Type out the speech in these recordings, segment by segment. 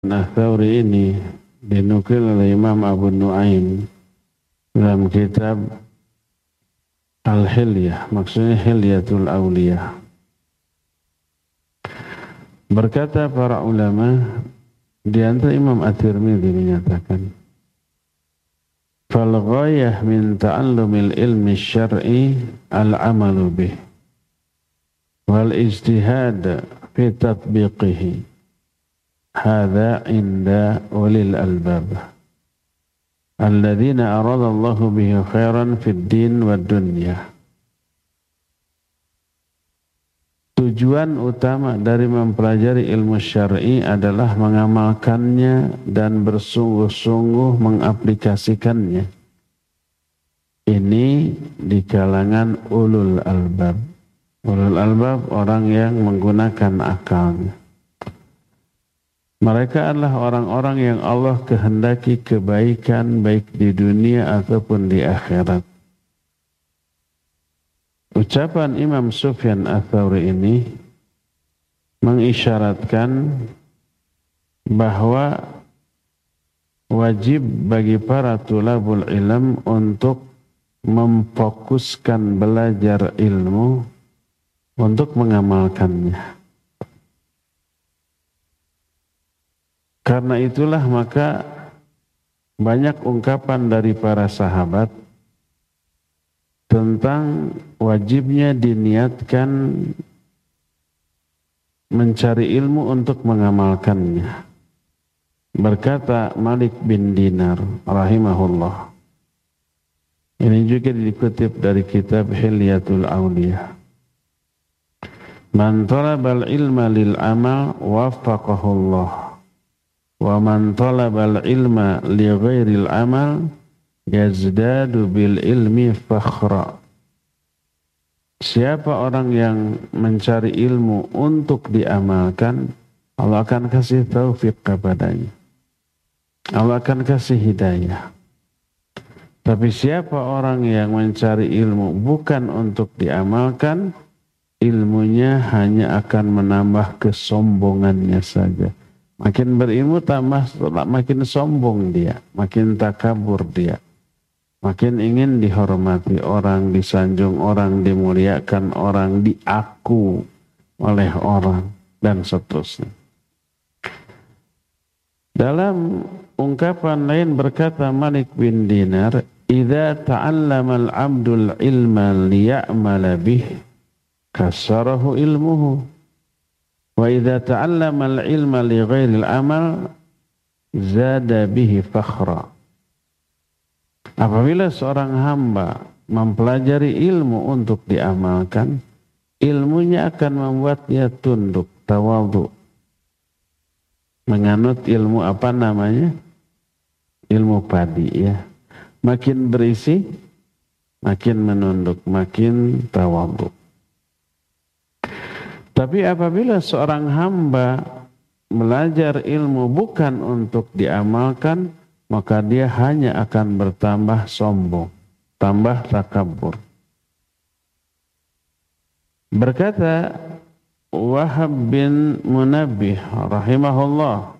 Ats-Tsauri ini dinukil oleh Imam Abu Nuaim dalam kitab Al-Hilyah, maksudnya Hilyatul Awliyah. Berkata para ulama, di antara Imam At-Tirmidzi menyatakan, fal ghayah min ta'allumil ilmi syar'i al-amalu bih wal ijtihad fi tatbiqihi. Hadza inda ulil albab alladzina arada Allahu bihi khairan fid din wad dunya. Tujuan utama dari mempelajari ilmu syar'i adalah mengamalkannya dan bersungguh-sungguh mengaplikasikannya. Ini di kalangan ulul albab. Ulul albab orang yang menggunakan akalnya. Mereka adalah orang-orang yang Allah kehendaki kebaikan baik di dunia ataupun di akhirat. Ucapan Imam Sufyan Ats-Tsauri ini mengisyaratkan bahwa wajib bagi para tulabul ilm untuk memfokuskan belajar ilmu untuk mengamalkannya. Karena itulah maka banyak ungkapan dari para sahabat tentang wajibnya diniatkan mencari ilmu untuk mengamalkannya. Berkata Malik bin Dinar rahimahullah. Ini juga dikutip dari kitab Hilyatul Awliyah. Man talabal ilma lil amal waffaqahullah. Wa man talabal ilma li ghairil amal yazdadu bil ilmi fakhra. Siapa orang yang mencari ilmu untuk diamalkan, Allah akan kasih taufik kepadanya. Allah akan kasih hidayah. Tapi siapa orang yang mencari ilmu bukan untuk diamalkan, ilmunya hanya akan menambah kesombongannya saja. Makin berilmu tambah makin sombong dia, makin takabur dia. Makin ingin dihormati orang, disanjung orang, dimuliakan orang, diaku oleh orang dan seterusnya. Dalam ungkapan lain berkata Malik bin Dinar, "Idza ta'allama al-'abdul ilma liya'mala bih, kasarahu ilmuhu. Wa idza ta'allama al-'ilma li ghairil amal zada bihi fakhra." Apabila seorang hamba mempelajari ilmu untuk diamalkan, ilmunya akan membuatnya tunduk, tawadhu. Menganut ilmu apa namanya? Ilmu padi ya. Makin berisi, makin menunduk, makin tawadhu. Tapi apabila seorang hamba belajar ilmu bukan untuk diamalkan, maka dia hanya akan bertambah sombong, tambah takabur. Berkata Wahab bin Munabbih rahimahullah,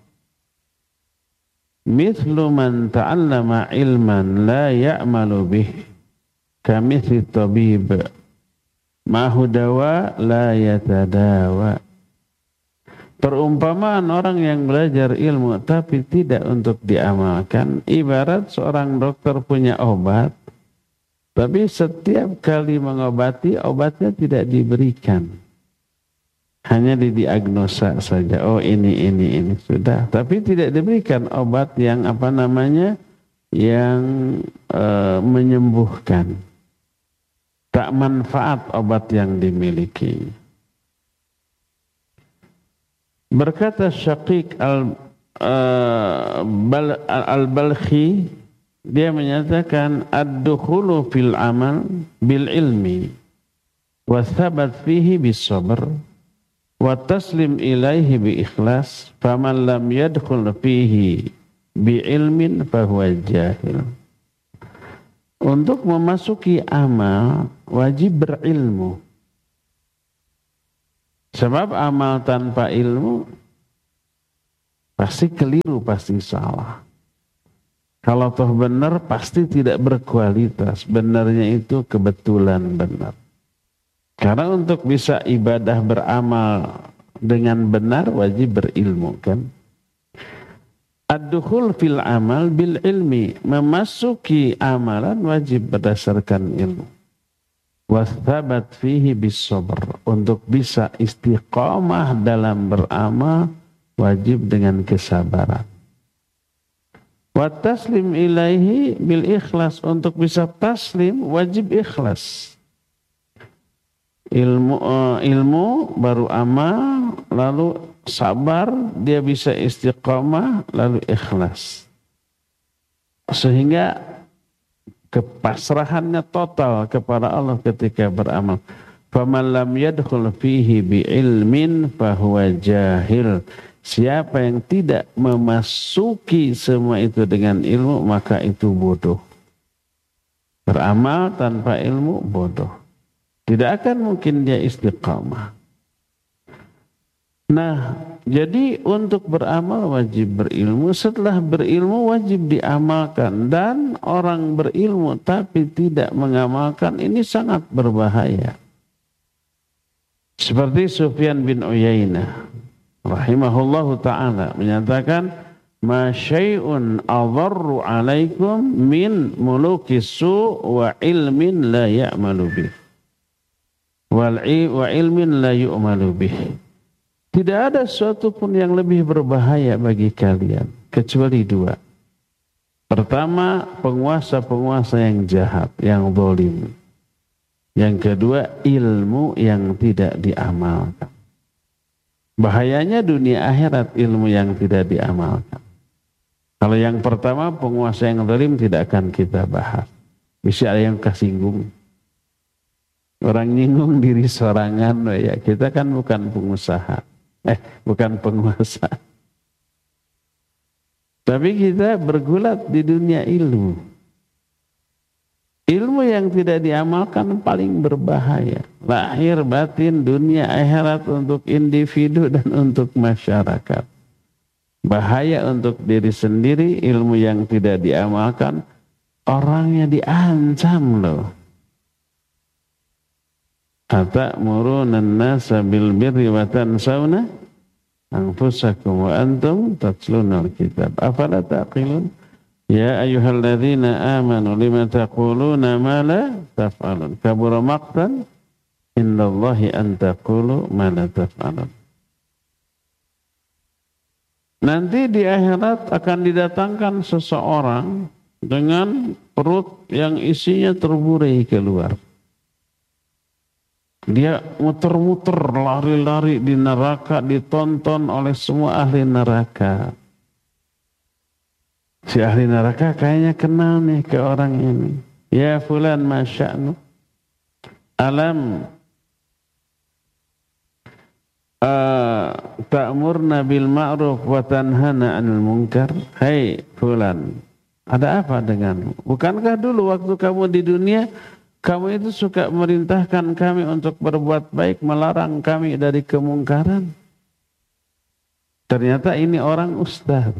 "Mithlu man ta'allama ilman la ya'malu bih, kamithli tabib, ma'hu dawa la yatadawa." Perumpamaan orang yang belajar ilmu tapi tidak untuk diamalkan, ibarat seorang dokter punya obat, tapi setiap kali mengobati, obatnya tidak diberikan. Hanya didiagnosa saja, oh ini, sudah. Tapi tidak diberikan obat yang yang menyembuhkan. Tak manfaat obat yang dimiliki. Berkata Syaqiq al-Balkhi, dia menyatakan ad-dukhulu fil amal bil ilmi wa thabat fihi bis sabr wa taslim ilaihi bi ikhlas, faman lam yadkhul fihi bi ilmin fahuwa jahil. Untuk memasuki amal wajib berilmu. Sebab amal tanpa ilmu pasti keliru, pasti salah. Kalau toh benar, pasti tidak berkualitas. Benarnya itu kebetulan benar. Karena untuk bisa ibadah beramal dengan benar, wajib berilmu, kan? Ad-dukhul fil amal bil ilmi. Memasuki amalan wajib berdasarkan ilmu. Wathabat fihi bis sabr. Untuk bisa istiqamah dalam beramal, wajib dengan kesabaran. Wa taslim ilaihi bil ikhlas. Untuk bisa taslim wajib ikhlas. Ilmu baru amal, lalu sabar, dia bisa istiqamah, lalu ikhlas. Sehingga kepasrahannya total kepada Allah ketika beramal. Faman lam yadkhul fihi bi ilmin fahuwa jahil. Siapa yang tidak memasuki semua itu dengan ilmu, maka itu bodoh. Beramal tanpa ilmu, bodoh. Tidak akan mungkin dia istiqamah. Nah, jadi untuk beramal wajib berilmu. Setelah berilmu wajib diamalkan. Dan orang berilmu tapi tidak mengamalkan, ini sangat berbahaya. Seperti Sufyan bin Uyainah rahimahullahu ta'ala menyatakan, ma syai'un adharru alaikum min mulukis su' wa ilmin la ya'malu bih wa ilmin la yu'malu bih. Tidak ada sesuatu pun yang lebih berbahaya bagi kalian kecuali dua. Pertama, penguasa-penguasa yang jahat, yang zalim. Yang kedua, ilmu yang tidak diamalkan. Bahayanya dunia akhirat ilmu yang tidak diamalkan. Kalau yang pertama penguasa yang zalim tidak akan kita bahas. Bisa ada yang kesinggung. Orang nyinggung diri sorangan, ya kita kan bukan pengusaha. Bukan penguasa. Tapi kita bergulat di dunia ilmu. Ilmu yang tidak diamalkan paling berbahaya. Lahir batin, dunia akhirat untuk individu dan untuk masyarakat. Bahaya untuk diri sendiri, ilmu yang tidak diamalkan, orangnya diancam loh. Atamuruna an-nasa bil birri wa tansawna anfusakum wa antum tatluna al-kitab. Afala taqilun? Ya ayyuhalladzina amanu lima taquluna ma la taf'alun. Kabura maqtan indallahi an taqulu ma la taf'alun. Nanti di akhirat akan didatangkan seseorang dengan perut yang isinya terburai keluar. Dia muter-muter, lari-lari di neraka, ditonton oleh semua ahli neraka. Si ahli neraka kayaknya kenal nih ke orang ini. Ya fulan masya'nu. Alam ta'murna bil ma'ruf wa tanhana 'anil munkar. Hai fulan, ada apa denganmu? Bukankah dulu waktu kamu di dunia, kamu itu suka merintahkan kami untuk berbuat baik, melarang kami dari kemungkaran? Ternyata ini orang ustaz.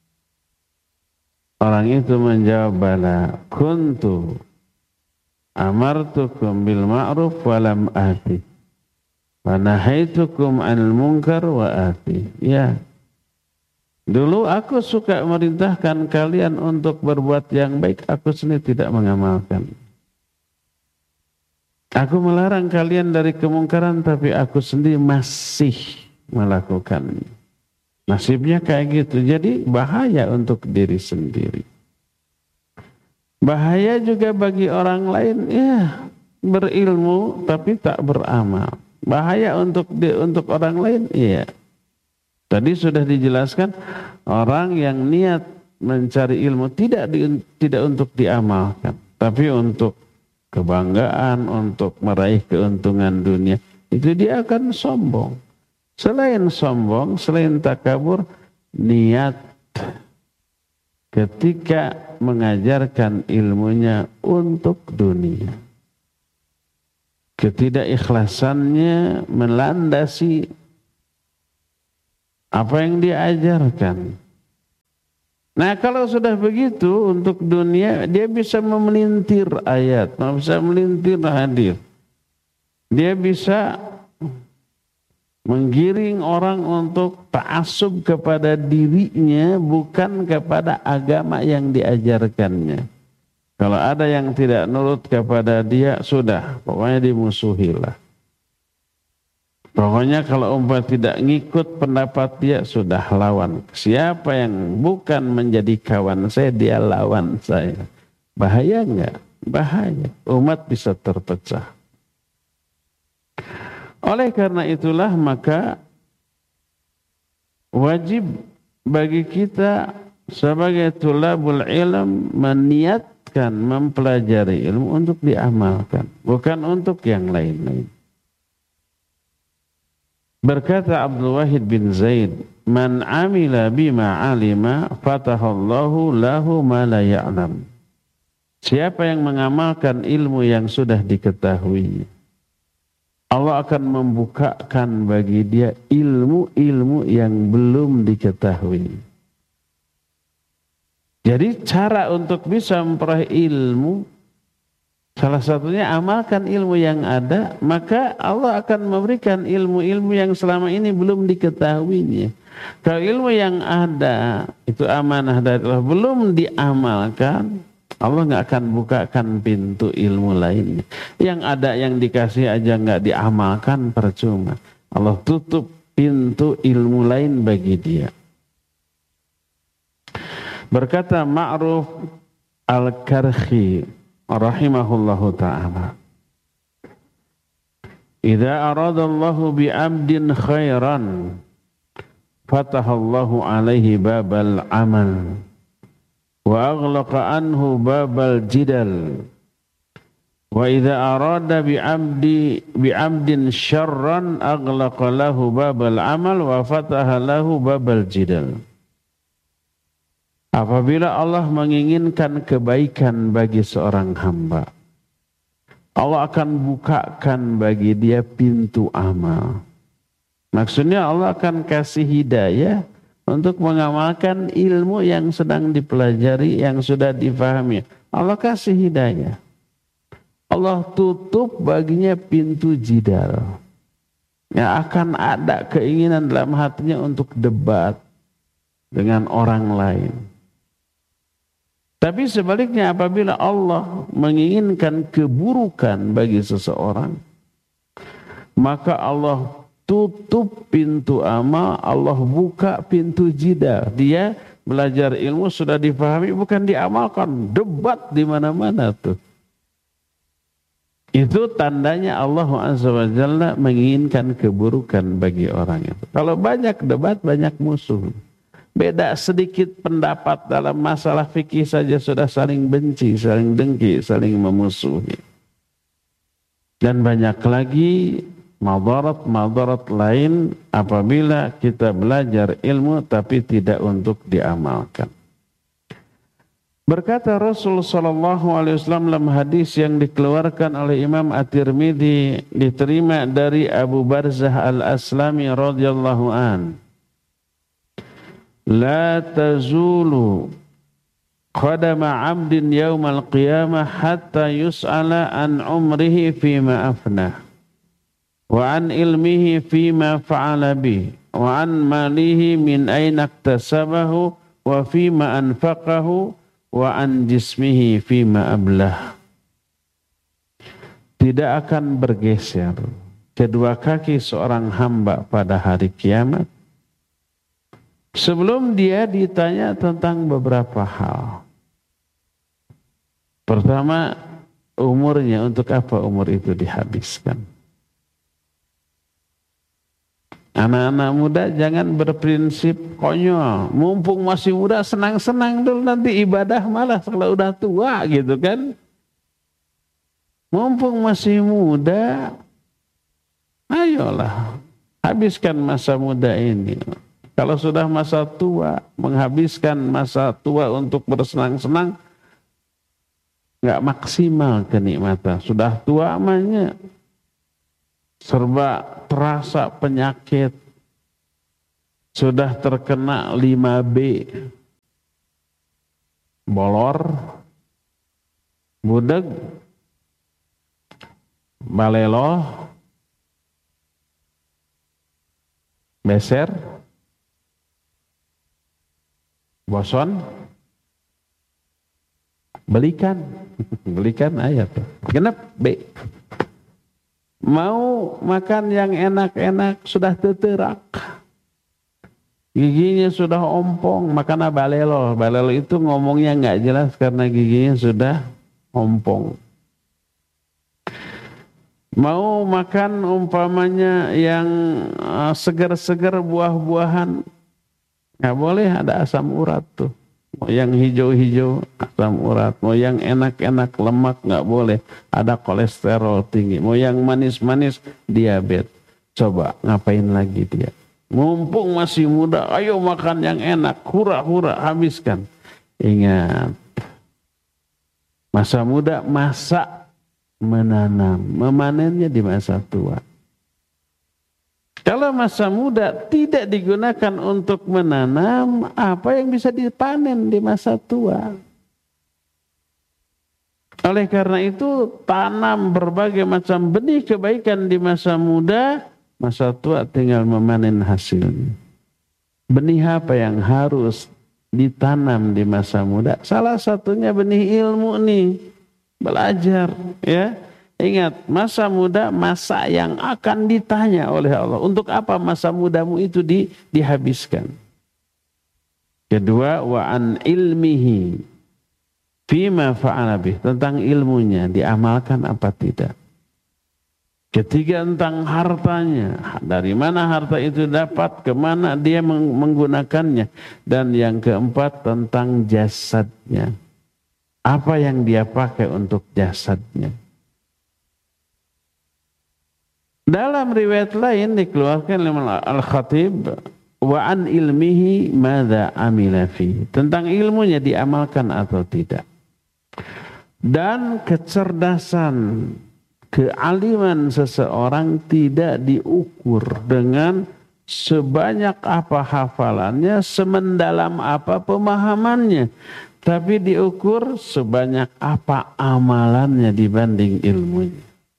Orang itu menjawab, bala kuntu amartukum bil ma'ruf wa lam ati wa nahaitukum 'anil munkar wa ati. Ya, dulu aku suka merintahkan kalian untuk berbuat yang baik, aku sendiri tidak mengamalkan. Aku melarang kalian dari kemungkaran, tapi aku sendiri masih melakukannya. Nasibnya kayak gitu. Jadi bahaya untuk diri sendiri. Bahaya juga bagi orang lain, ya, berilmu tapi tak beramal. Bahaya untuk orang lain, iya. Tadi sudah dijelaskan, orang yang niat mencari ilmu tidak untuk diamalkan, tapi untuk kebanggaan, untuk meraih keuntungan dunia, itu dia akan sombong. Selain sombong, selain takabur, niat ketika mengajarkan ilmunya untuk dunia. Ketidakikhlasannya melandasi apa yang diajarkan. Nah kalau sudah begitu untuk dunia, dia bisa memelintir ayat, bisa memelintir hadis. Dia bisa menggiring orang untuk ta'assub kepada dirinya, bukan kepada agama yang diajarkannya. Kalau ada yang tidak nurut kepada dia, sudah, pokoknya dimusuhilah. Pokoknya kalau umpama tidak ngikut pendapat dia, sudah lawan. Siapa yang bukan menjadi kawan saya, dia lawan saya. Bahaya enggak? Bahaya. Umat bisa terpecah. Oleh karena itulah maka wajib bagi kita sebagai tulabul ilm meniatkan mempelajari ilmu untuk diamalkan, bukan untuk yang lain-lain. Berkata Abdul Wahid bin Zaid, "Man amila bima alima, fatahallahu lahu ma la ya'lam." Siapa yang mengamalkan ilmu yang sudah diketahui, Allah akan membukakan bagi dia ilmu-ilmu yang belum diketahui. Jadi cara untuk bisa memperoleh ilmu, salah satunya amalkan ilmu yang ada, maka Allah akan memberikan ilmu-ilmu yang selama ini belum diketahuinya. Kalau ilmu yang ada, itu amanah dari Allah, belum diamalkan, Allah nggak akan bukakan pintu ilmu lainnya. Yang ada yang dikasih aja nggak diamalkan, percuma. Allah tutup pintu ilmu lain bagi dia. Berkata Ma'ruf Al-Karhi rahimahullahu ta'ala, "Idza aradallahu bi'abdin khairan, fatahallahu alaihi babal amal, wa aghlaqa anhu babal jidal. Wa idza arada bi'abdin syarran, aghlaqa lahu babal amal, wa fataha lahu babal jidal." Apabila Allah menginginkan kebaikan bagi seorang hamba, Allah akan bukakan bagi dia pintu amal. Maksudnya Allah akan kasih hidayah untuk mengamalkan ilmu yang sedang dipelajari, yang sudah difahami. Allah kasih hidayah. Allah tutup baginya pintu jidal. Yang akan ada keinginan dalam hatinya untuk debat dengan orang lain. Tapi sebaliknya apabila Allah menginginkan keburukan bagi seseorang, maka Allah tutup pintu amal, Allah buka pintu jidal. Dia belajar ilmu sudah dipahami, bukan diamalkan, debat di mana-mana tuh. Itu tandanya Allah Azza wa Jalla menginginkan keburukan bagi orang itu. Kalau banyak debat, banyak musuh. Beda sedikit pendapat dalam masalah fikih saja sudah saling benci, saling dengki, saling memusuhi. Dan banyak lagi madarat-madarat lain apabila kita belajar ilmu tapi tidak untuk diamalkan. Berkata Rasul sallallahu alaihi wasallam dalam hadis yang dikeluarkan oleh Imam At-Tirmidzi, diterima dari Abu Barzah Al-Aslami radhiyallahu an, "La tazulu qadama 'abdin yaumal qiyamah hatta yus'ala an umrihi fima afnah, wa an ilmihi fima fa'ala bih, wa an malihi min aina iktasabahu, wa fima anfaqahu, wa an jismihi fima ablah." Tidak akan bergeser kedua kaki seorang hamba pada hari kiamat sebelum dia ditanya tentang beberapa hal. Pertama, umurnya, untuk apa umur itu dihabiskan. Anak-anak muda jangan berprinsip konyol. Mumpung masih muda senang-senang dulu, nanti ibadah malah kalau udah tua gitu kan. Mumpung masih muda, ayolah habiskan masa muda ini. Kalau sudah masa tua, menghabiskan masa tua untuk bersenang-senang, nggak maksimal kenikmatan. Sudah tua amanya, serba terasa penyakit. sudah terkena 5B, bolor, budeg, balelo, beser, boson, belikan ayat. Genep B. Mau makan yang enak-enak sudah teterak, giginya sudah ompong, makan balelo. Balelo itu ngomongnya nggak jelas karena giginya sudah ompong. Mau makan umpamanya yang segar-segar buah-buahan, nggak boleh, ada asam urat tuh. Mau yang hijau-hijau asam urat, mau yang enak-enak lemak nggak boleh, ada kolesterol tinggi. Mau yang manis-manis diabetes. Coba ngapain lagi dia? Mumpung masih muda, ayo makan yang enak, hura-hura habiskan. Ingat, masa muda masa menanam, memanennya di masa tua. Kalau masa muda tidak digunakan untuk menanam, apa yang bisa dipanen di masa tua? Oleh karena itu, tanam berbagai macam benih kebaikan di masa muda, masa tua tinggal memanen hasilnya. Benih apa yang harus ditanam di masa muda? Salah satunya benih ilmu nih. Belajar, ya. Ingat, masa muda masa yang akan ditanya oleh Allah. Untuk apa masa mudamu itu dihabiskan? Kedua, wa an ilmihi fima fa'ala bih, tentang ilmunya diamalkan apa tidak. Ketiga, tentang hartanya, dari mana harta itu dapat, kemana dia menggunakannya. Dan yang keempat, tentang jasadnya. Apa yang dia pakai untuk jasadnya. Dalam riwayat lain dikeluarkan oleh Al-Khatib, wa an ilmihi madza amila fi, tentang ilmunya diamalkan atau tidak. Dan kecerdasan, kealiman seseorang tidak diukur dengan sebanyak apa hafalannya, semendalam apa pemahamannya, tapi diukur sebanyak apa amalannya dibanding ilmunya.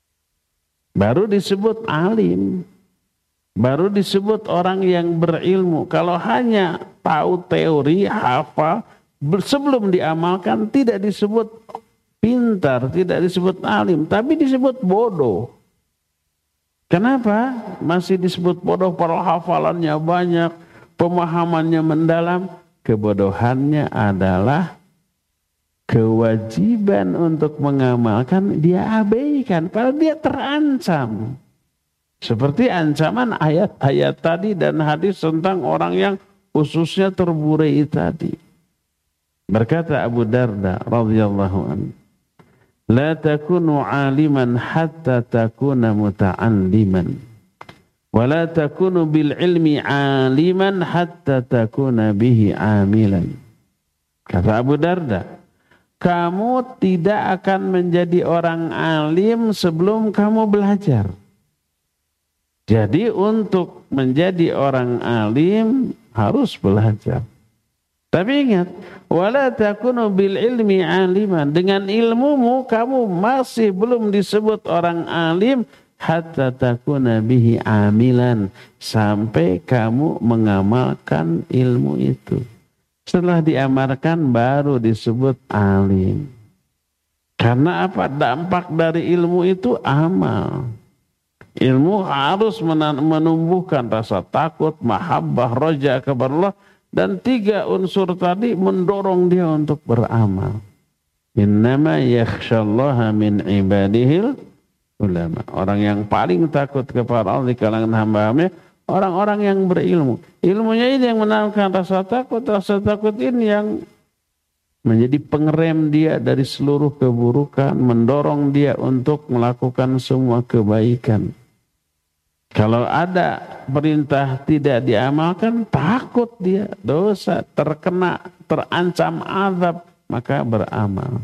Baru disebut alim, baru disebut orang yang berilmu. Kalau hanya tahu teori, hafal, sebelum diamalkan tidak disebut pintar, tidak disebut alim, tapi disebut bodoh. Kenapa? Masih disebut bodoh, padahal hafalannya banyak, pemahamannya mendalam. Kebodohannya adalah kewajiban untuk mengamalkan dia abaikan, padahal dia terancam. Seperti ancaman ayat-ayat tadi dan hadis tentang orang yang khususnya terburai tadi. Berkata Abu Darda radhiyallahu anhu, la takunu aliman hatta takuna muta'alliman, wa la takunu bil ilmi aliman hatta takuna bihi amilan. Kata Abu Darda, kamu tidak akan menjadi orang alim sebelum kamu belajar. Jadi untuk menjadi orang alim harus belajar. Tapi ingat, wala takunu bil ilmi aliman, dengan ilmumu kamu masih belum disebut orang alim hatta takuna bihi amilan, sampai kamu mengamalkan ilmu itu. Setelah diamalkan baru disebut alim. Karena apa? Dampak dari ilmu itu amal. Ilmu harus menumbuhkan rasa takut, mahabbah, roja kepada Allah. Dan 3 unsur tadi mendorong dia untuk beramal. Innama yakhshallaha min ibadihil ulama. Orang yang paling takut kepada Allah di kalangan hamba-hambanya, orang-orang yang berilmu. Ilmunya ini yang menanamkan rasa takut. Rasa takut ini yang menjadi pengerem dia dari seluruh keburukan, mendorong dia untuk melakukan semua kebaikan. Kalau ada perintah tidak diamalkan, takut dia dosa, terkena, terancam azab, maka beramal.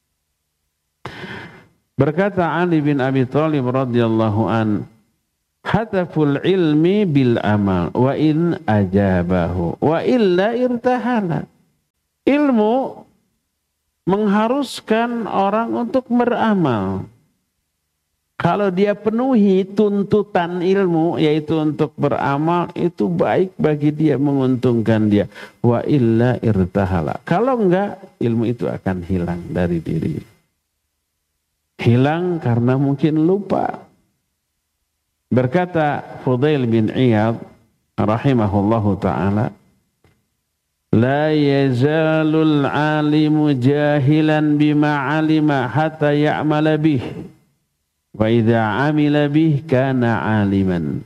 Berkata Ali bin Abi Thalib radhiyallahu an, hataful ilmi bil amal wa in ajabahu wa illa irtahala. Ilmu mengharuskan orang untuk beramal. Kalau dia penuhi tuntutan ilmu, yaitu untuk beramal, itu baik bagi dia, menguntungkan dia. Wa illa irtahala. Kalau enggak, ilmu itu akan hilang dari diri. Hilang karena mungkin lupa. Berkata Fudail bin Iyad rahimahullahu ta'ala, la yazalul alimu jahilan bima alima hatta ya'mala bih. Wa idza amila bih kana aliman.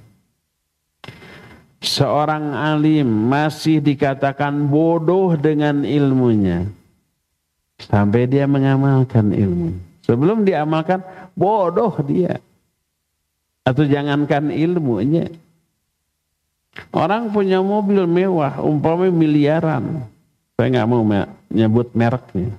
Seorang alim masih dikatakan bodoh dengan ilmunya sampai dia mengamalkan ilmu. Sebelum diamalkan bodoh dia. Atau jangankan ilmunya. Orang punya mobil mewah umpamanya miliaran. Saya nggak mau nyebut mereknya.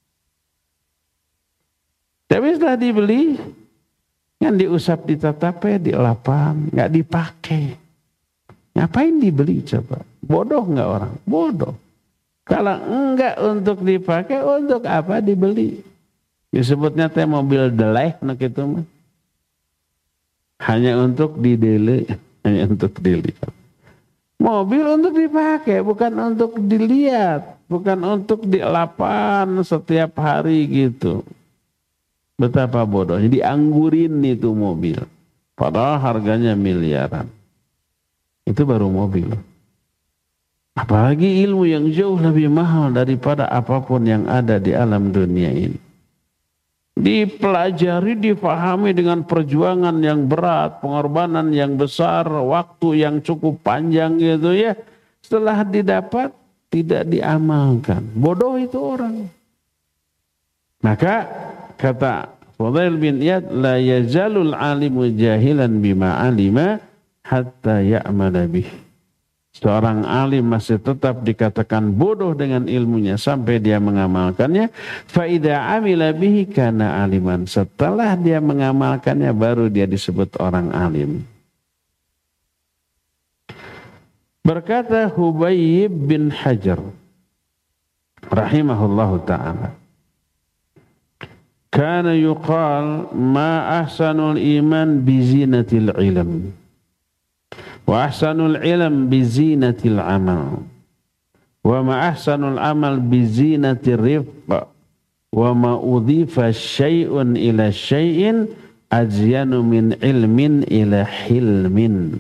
Tapi setelah dibeli kan diusap, ditatape, dielapam, nggak dipakai. Ngapain dibeli coba? Bodoh nggak orang? Bodoh. Kalau enggak untuk dipakai, untuk apa dibeli? Disebutnya teh mobil deleh, nak itu mah. Hanya untuk didele, hanya untuk dilihat. Mobil untuk dipakai, bukan untuk dilihat, bukan untuk dielapan setiap hari gitu. Betapa bodohnya, dianggurin itu mobil. Padahal harganya miliaran. Itu baru mobil. Apalagi ilmu yang jauh lebih mahal daripada apapun yang ada di alam dunia ini. Dipelajari, difahami dengan perjuangan yang berat, pengorbanan yang besar, waktu yang cukup panjang gitu ya. Setelah didapat, tidak diamalkan. Bodoh itu orang. Maka kata Fudail bin Iyad, la yazalul alimu jahilan bima alima hatta ya'mala bih. Seorang alim masih tetap dikatakan bodoh dengan ilmunya sampai dia mengamalkannya. Fa idza amila bihi kana aliman. Setelah dia mengamalkannya baru dia disebut orang alim. Berkata Hubayb bin Hajar rahimahullahu ta'ala, kana yuqal ma ahsanul iman bizinatil ilm wa ahsanul ilm bizinatil amal wa ma ahsanul amal bizinatir rifq wa ma udhifa syai'un ila syai'in azyanu min ilmin ila hilmin.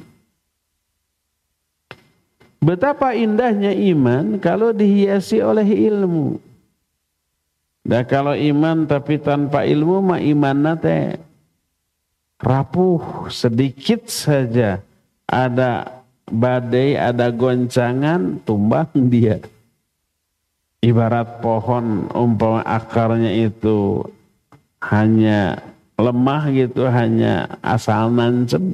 Betapa indahnya iman kalau dihiasi oleh ilmu. Dan kalau iman tapi tanpa ilmu mah imanna teh rapuh, sedikit saja ada badai, ada goncangan, tumbang dia. Ibarat pohon umpama akarnya itu hanya lemah gitu, hanya asal nancep.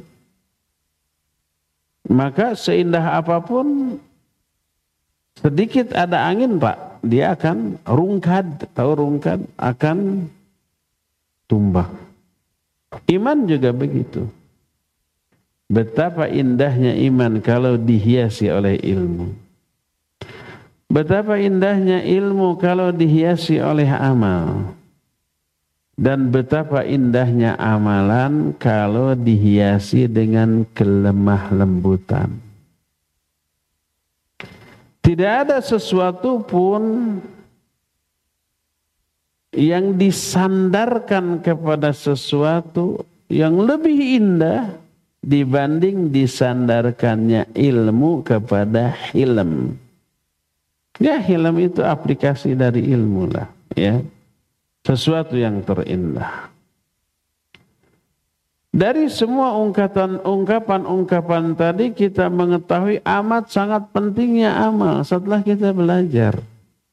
Maka seindah apapun sedikit ada angin Pak, dia akan rungkad, tahu rungkad, akan tumbang. Iman juga begitu. Betapa indahnya iman kalau dihiasi oleh ilmu. Betapa indahnya ilmu kalau dihiasi oleh amal. Dan betapa indahnya amalan kalau dihiasi dengan kelemah lembutan. Tidak ada sesuatu pun yang disandarkan kepada sesuatu yang lebih indah dibanding disandarkannya ilmu kepada hilm. Ya, hilm itu aplikasi dari ilmu lah, ya. Sesuatu yang terindah. Dari semua ungkapan-ungkapan tadi kita mengetahui amat sangat pentingnya amal setelah kita belajar.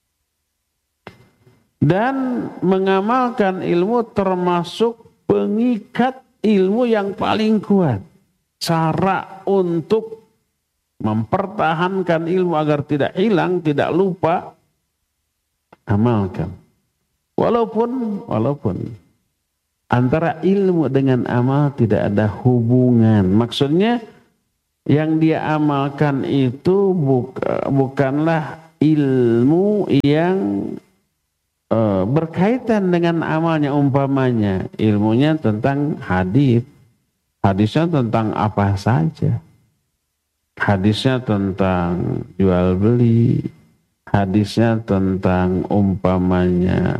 Dan mengamalkan ilmu termasuk pengikat ilmu yang paling kuat. Cara untuk mempertahankan ilmu agar tidak hilang, tidak lupa, amalkan. Walaupun Antara ilmu dengan amal tidak ada hubungan. Maksudnya yang dia amalkan itu bukanlah ilmu yang berkaitan dengan amalnya. Umpamanya ilmunya tentang hadis, hadisnya tentang apa saja. Hadisnya tentang jual beli, hadisnya tentang umpamanya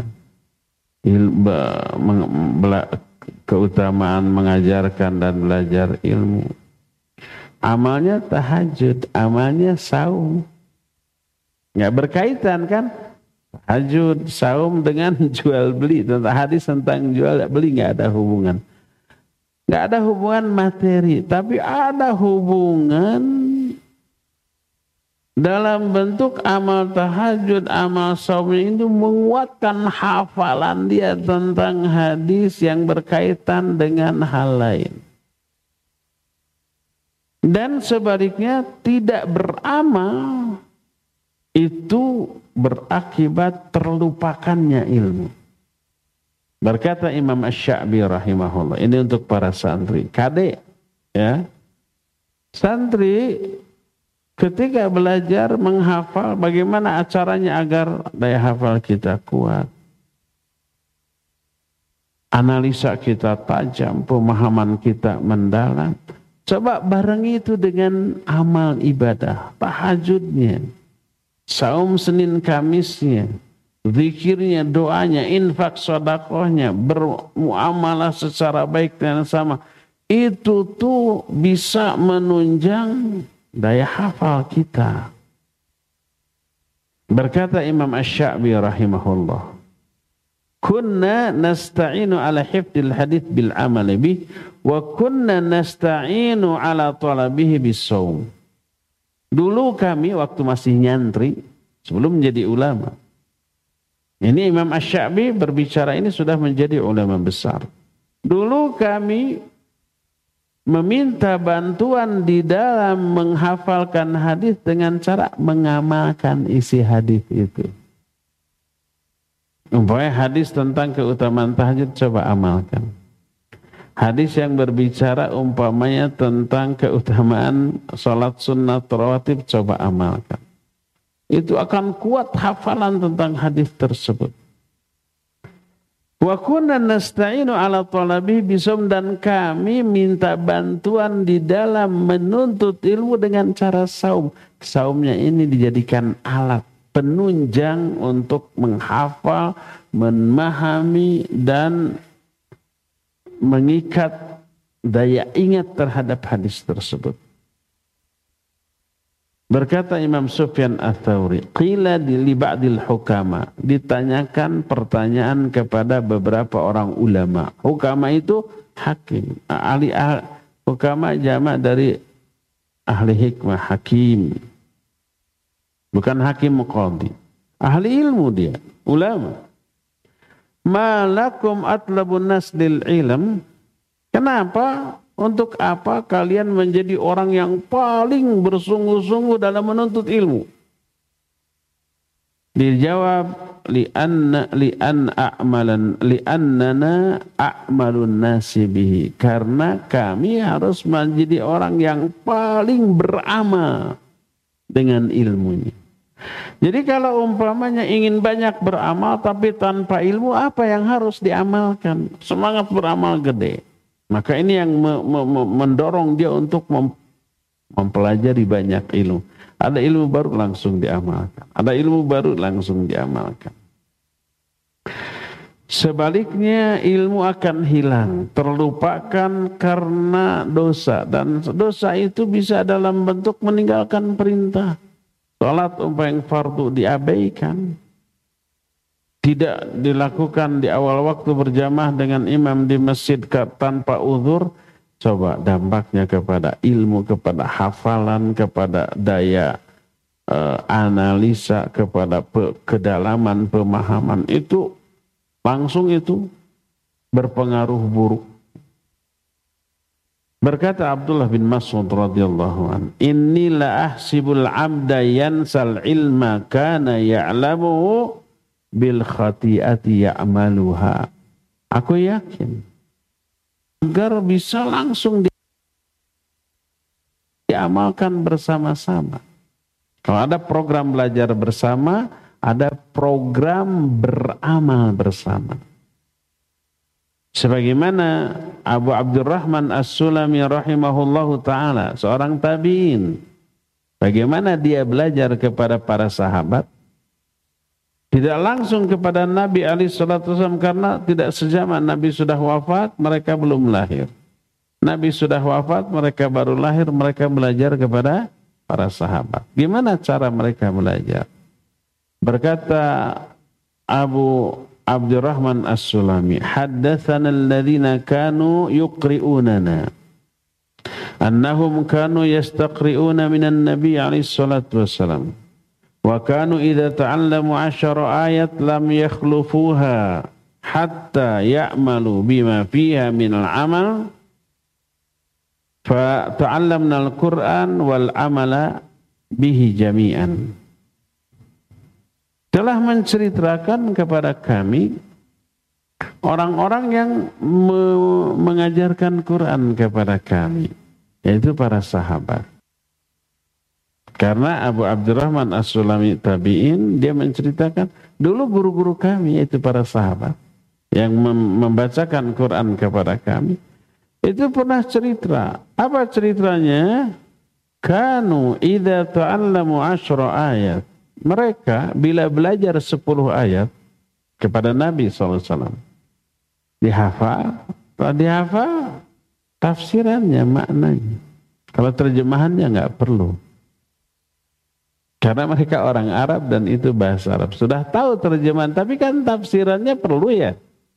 keutamaan mengajarkan dan belajar ilmu. Amalnya tahajud, amalnya saum. Nggak berkaitan kan? Tahajud, saum dengan jual beli. Tentang hadis tentang jual beli nggak ada hubungan. Nggak ada hubungan materi, tapi ada hubungan dalam bentuk amal tahajud, amal saum itu menguatkan hafalan dia tentang hadis yang berkaitan dengan hal lain. Dan sebaliknya tidak beramal itu berakibat terlupakannya ilmu. Berkata Imam Asy-Sya'bi rahimahullah, ini untuk para santri, kadek ya. Santri ketika belajar menghafal, bagaimana acaranya agar daya hafal kita kuat, analisa kita tajam, pemahaman kita mendalam. Coba barengi itu dengan amal ibadah, tahajudnya, saum Senin Kamisnya, zikirnya, doanya, infak, sedekahnya, bermuamalah secara baik dan sama. Itu tuh bisa menunjang daya hafal kita. Berkata Imam Asy-Sya'bi rahimahullah, kunna nasta'inu ala hifdzil hadits bil amali bih wa kunna nasta'inu ala talabihi bis shaum. Dulu kami waktu masih nyantri sebelum menjadi ulama. Ini Imam Asy-Sya'bi berbicara, ini sudah menjadi ulama besar. Dulu kami meminta bantuan di dalam menghafalkan hadis dengan cara mengamalkan isi hadis itu. Umpamanya hadis tentang keutamaan tahajud, coba amalkan. Hadis yang berbicara umpamanya tentang keutamaan salat sunnat rawatib, coba amalkan. Itu akan kuat hafalan tentang hadis tersebut. Wa kunna nasta'inu ala talabihi bisawm, dan kami minta bantuan di dalam menuntut ilmu dengan cara saum. Saumnya ini dijadikan alat penunjang untuk menghafal, memahami dan mengikat daya ingat terhadap hadis tersebut. Berkata Imam Sufyan Ats-Tsauri, qila li ba'dil hukama, ditanyakan pertanyaan kepada beberapa orang ulama. Hukama itu hakim, hukama jamak dari ahli hikmah, hakim. Bukan hakim qadhi. Ahli ilmu dia, ulama. Malakum atlabun nas lil ilm. Kenapa? Untuk apa kalian menjadi orang yang paling bersungguh-sungguh dalam menuntut ilmu? Dijawab, li'annana a'malun nasi bihi. Karena kami harus menjadi orang yang paling beramal dengan ilmunya. Jadi kalau umpamanya ingin banyak beramal tapi tanpa ilmu, apa yang harus diamalkan? Semangat beramal gede. Maka ini yang mendorong dia untuk mempelajari banyak ilmu. Ada ilmu baru langsung diamalkan. Ada ilmu baru langsung diamalkan. Sebaliknya ilmu akan hilang, terlupakan karena dosa. Dan dosa itu bisa dalam bentuk meninggalkan perintah. Salat umpamanya fardu diabaikan. Tidak dilakukan di awal waktu berjamaah dengan imam di masjid tanpa uzur, coba dampaknya kepada ilmu, kepada hafalan, kepada daya analisa, kepada kedalaman pemahaman, itu langsung itu berpengaruh buruk. Berkata Abdullah bin Mas'ud radhiyallahu anhu, "Inni la ahsibul 'abda yansal ilma kana ya'lamuhu bil khati'ati ya'maluha." Aku yakin agar bisa langsung diamalkan bersama-sama. Kalau ada program belajar bersama, ada program beramal bersama. Sebagaimana Abu Abdurrahman As-Sulami rahimahullahu ta'ala, seorang tabi'in. Bagaimana dia belajar kepada para sahabat? Tidak langsung kepada Nabi SAW karena tidak sejaman. Nabi sudah wafat, mereka belum lahir. Nabi sudah wafat, mereka baru lahir, mereka belajar kepada para sahabat. Gimana cara mereka belajar? Berkata Abu Abdurrahman As-Sulami, haddatsana alladhina kanu yuqri'unana annahum kanu yastaqri'una minan nabi alaihi salatu wassalam wa kanu idza ta'allamu 10 ayat lam yakhlufuha hatta ya'malu bima fiha minal amal fa ta'allamna al-Qur'an wal amala bihi jami'an. Telah menceritakan kepada kami orang-orang yang mengajarkan Quran kepada kami, yaitu para sahabat. Karena Abu Abdurrahman As-Sulami tabi'in, dia menceritakan dulu guru-guru kami, yaitu para sahabat yang membacakan Quran kepada kami, itu pernah cerita. Apa ceritanya? Kanu idza ta'allamu 10 ayat. Mereka bila belajar 10 ayat kepada Nabi SAW, dihafal tafsirannya, maknanya. Kalau terjemahannya nggak perlu. Karena mereka orang Arab dan itu bahasa Arab. Sudah tahu terjemahan, tapi kan tafsirannya perlu ya.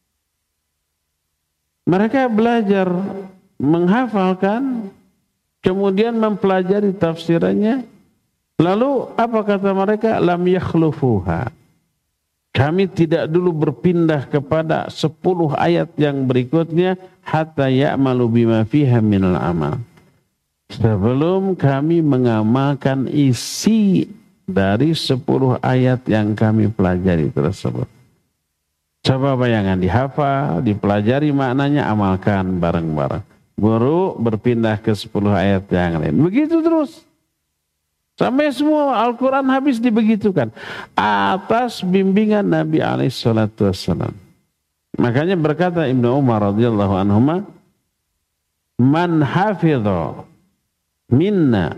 Mereka belajar menghafalkan, kemudian mempelajari tafsirannya. Lalu apa kata mereka? Lam yakhlufuha. Kami tidak dulu berpindah kepada 10 ayat yang berikutnya hatta ya'malu bima fiha minal amal. Sebelum kami mengamalkan isi dari 10 ayat yang kami pelajari tersebut. Coba bayangan, dihafal, dipelajari maknanya, amalkan bareng-bareng. Guru berpindah ke 10 ayat yang lain. Begitu terus. Sampai semua Al-Quran habis dibegitukan. Atas bimbingan Nabi SAW. Makanya berkata Ibnu Umar radhiyallahu anhuma, man hafidha minna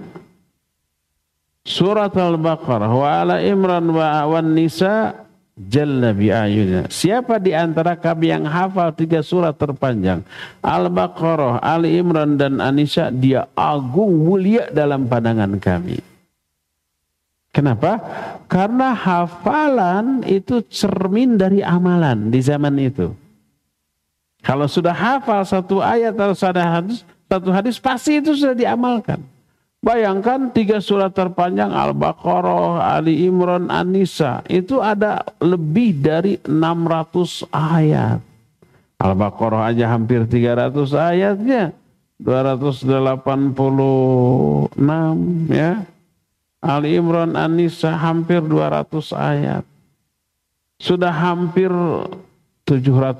surat Al-Baqarah wa ala Imran wa Nisa jalla bi'ayunina. Siapa di antara kami yang hafal 3 surat terpanjang, Al-Baqarah, Ali Imran dan An-Nisa, dia agung mulia dalam pandangan kami. Kenapa? Karena hafalan itu cermin dari amalan di zaman itu. Kalau sudah hafal 1 ayat atau 1 hadis, pasti itu sudah diamalkan. Bayangkan 3 surat terpanjang, Al-Baqarah, Ali Imran, An-Nisa, itu ada lebih dari 600 ayat. Al-Baqarah aja hampir 300 ayatnya, 286 ya. Ali Imran, An-Nisa hampir 200 ayat. Sudah hampir 700